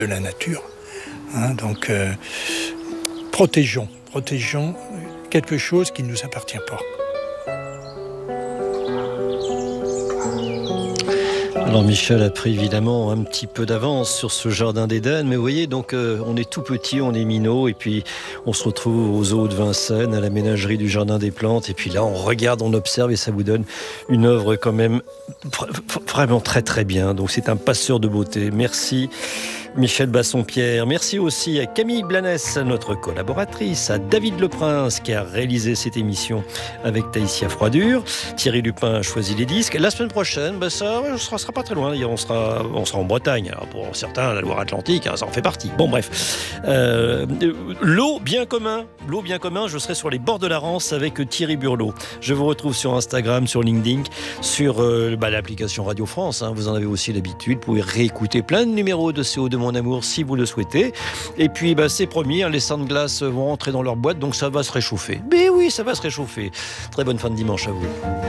de la nature. Donc, protégeons quelque chose qui ne nous appartient pas. Alors Michel a pris évidemment un petit peu d'avance sur ce jardin d'Éden, mais vous voyez, donc on est tout petit, on est minot, et puis on se retrouve aux eaux de Vincennes, à la ménagerie du Jardin des Plantes, et puis là on regarde, on observe, et ça vous donne une œuvre quand même vraiment très très bien. Donc c'est un passeur de beauté. Merci Michel Bassompierre. Merci aussi à Camille Blanès, notre collaboratrice, à David Leprince qui a réalisé cette émission avec Taïsia Froidure. Thierry Lupin a choisi les disques. La semaine prochaine, ça sera pas très loin. On sera en Bretagne. Alors pour certains, la Loire-Atlantique, ça en fait partie. Bon, bref. L'eau bien commun. Je serai sur les bords de la Rance avec Thierry Burlot. Je vous retrouve sur Instagram, sur LinkedIn, sur l'application Radio France. Vous en avez aussi l'habitude. Vous pouvez réécouter plein de numéros de CO2 Mon Amour si vous le souhaitez. Et puis c'est promis, les sangs de glace vont rentrer dans leur boîte, donc ça va se réchauffer. Mais oui, ça va se réchauffer. Très bonne fin de dimanche à vous.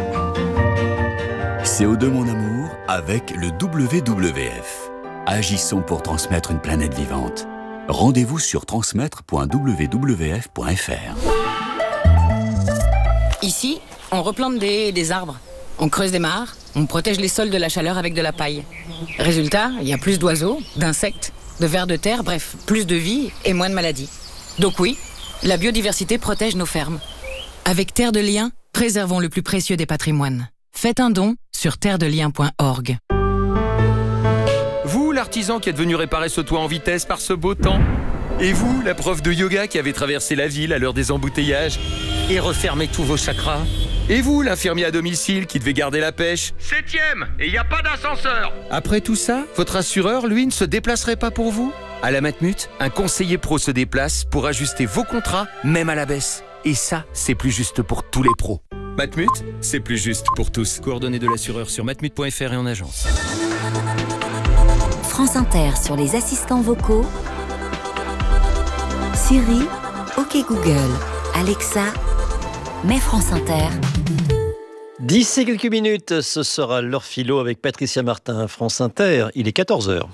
CO2 Mon Amour avec le WWF. Agissons pour transmettre une planète vivante. Rendez-vous sur transmettre.wwf.fr. Ici, on replante des arbres. On creuse des mares, on protège les sols de la chaleur avec de la paille. Résultat, il y a plus d'oiseaux, d'insectes, de vers de terre, bref, plus de vie et moins de maladies. Donc oui, la biodiversité protège nos fermes. Avec Terre de Liens, préservons le plus précieux des patrimoines. Faites un don sur terredelien.org. Vous, l'artisan qui êtes venu réparer ce toit en vitesse par ce beau temps. Et vous, la prof de yoga qui avez traversé la ville à l'heure des embouteillages et refermé tous vos chakras. Et vous, l'infirmier à domicile qui devait garder la pêche. 7e, et il n'y a pas d'ascenseur. Après tout ça, votre assureur, lui, ne se déplacerait pas pour vous ? À la Matmut, un conseiller pro se déplace pour ajuster vos contrats, même à la baisse. Et ça, c'est plus juste pour tous les pros. Matmut, c'est plus juste pour tous. Coordonnées de l'assureur sur matmut.fr et en agence. France Inter sur les assistants vocaux. Siri, OK Google, Alexa, mais France Inter. D'ici quelques minutes, ce sera l'heure philo avec Patricia Martin, France Inter. Il est 14h.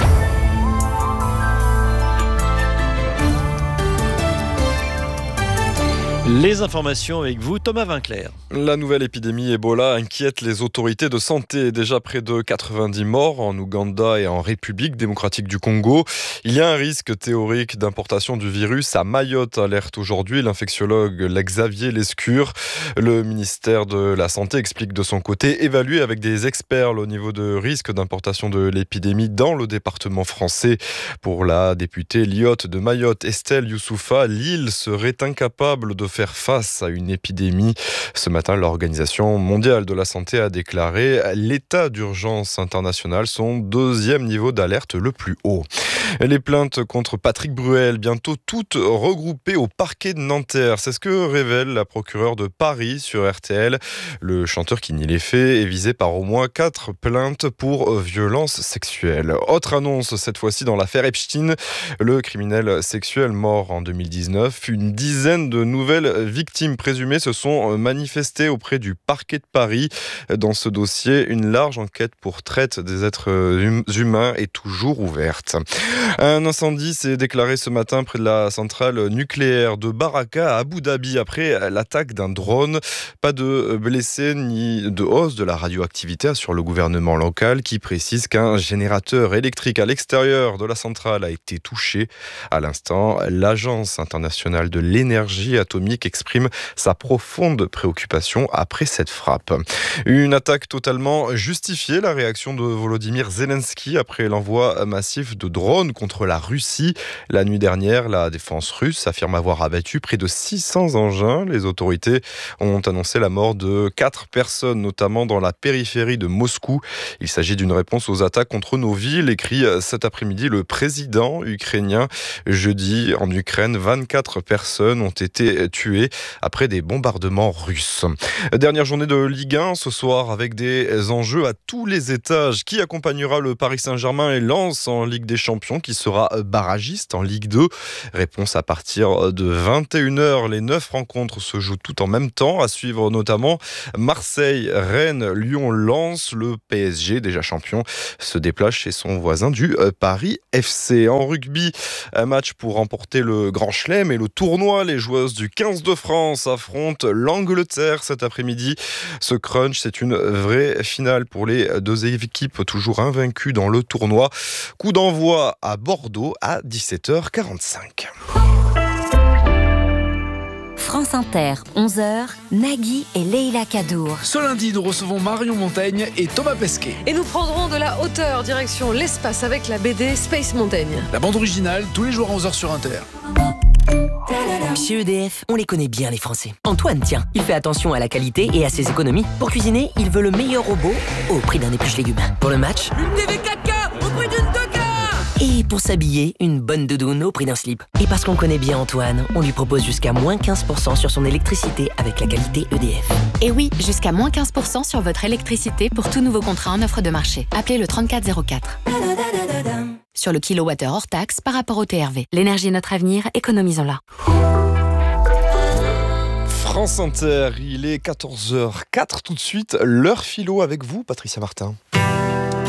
Les informations avec vous, Thomas Vinclair. La nouvelle épidémie Ebola inquiète les autorités de santé. Déjà près de 90 morts en Ouganda et en République démocratique du Congo. Il y a un risque théorique d'importation du virus à Mayotte, alerte aujourd'hui l'infectiologue Xavier Lescure. Le ministère de la Santé explique de son côté évaluer avec des experts le niveau de risque d'importation de l'épidémie dans le département français. Pour la députée lyote de Mayotte, Estelle Youssoufa, l'île serait incapable de faire face à une épidémie. Ce matin, l'Organisation mondiale de la santé a déclaré l'état d'urgence international son deuxième niveau d'alerte le plus haut. Les plaintes contre Patrick Bruel, bientôt toutes regroupées au parquet de Nanterre. C'est ce que révèle la procureure de Paris sur RTL. Le chanteur qui nie les faits est visé par au moins 4 plaintes pour violences sexuelles. Autre annonce, cette fois-ci dans l'affaire Epstein, le criminel sexuel mort en 2019. Une dizaine de nouvelles victimes présumées se sont manifestées auprès du parquet de Paris. Dans ce dossier, une large enquête pour traite des êtres humains est toujours ouverte. Un incendie s'est déclaré ce matin près de la centrale nucléaire de Baraka à Abu Dhabi après l'attaque d'un drone. Pas de blessés ni de hausse de la radioactivité, assure le gouvernement local qui précise qu'un générateur électrique à l'extérieur de la centrale a été touché. À l'instant, l'Agence internationale de l'énergie atomique exprime sa profonde préoccupation après cette frappe. Une attaque totalement justifiée, la réaction de Volodymyr Zelensky après l'envoi massif de drones contre la Russie. La nuit dernière, la défense russe affirme avoir abattu près de 600 engins. Les autorités ont annoncé la mort de 4 personnes, notamment dans la périphérie de Moscou. Il s'agit d'une réponse aux attaques contre nos villes, écrit cet après-midi le président ukrainien. Jeudi, en Ukraine, 24 personnes ont été tuées après des bombardements russes. Dernière journée de Ligue 1 ce soir avec des enjeux à tous les étages. Qui accompagnera le Paris Saint-Germain et Lens en Ligue des Champions qui sera barragiste en Ligue 2. Réponse à partir de 21h. Les 9 rencontres se jouent toutes en même temps. À suivre notamment Marseille, Rennes, Lyon, Lens. Le PSG, déjà champion, se déplace chez son voisin du Paris FC. En rugby, un match pour remporter le Grand Chelem et le tournoi. Les joueuses du 15 de France affrontent l'Angleterre cet après-midi. Ce crunch, c'est une vraie finale pour les deux équipes toujours invaincues dans le tournoi. Coup d'envoi à Bordeaux à 17h45. France Inter, 11h, Nagui et Leïla Kadour. Ce lundi, nous recevons Marion Montaigne et Thomas Pesquet. Et nous prendrons de la hauteur, direction l'espace avec la BD Space Mountain. La bande originale, tous les jours à 11h sur Inter. Chez EDF, on les connaît bien les Français. Antoine, tiens, il fait attention à la qualité et à ses économies. Pour cuisiner, il veut le meilleur robot au prix d'un épluche légumes. Pour le match, Une TV 4K au prix d'une 2K. et pour s'habiller, une bonne doudoune au prix d'un slip. Et parce qu'on connaît bien Antoine, on lui propose jusqu'à moins 15% sur son électricité avec la qualité EDF. Et oui, jusqu'à moins 15% sur votre électricité pour tout nouveau contrat en offre de marché. Appelez le 3404. Sur le kilowattheure hors taxe par rapport au TRV. L'énergie est notre avenir, économisons-la. France Inter, il est 14h04 tout de suite. L'heure philo avec vous, Patricia Martin.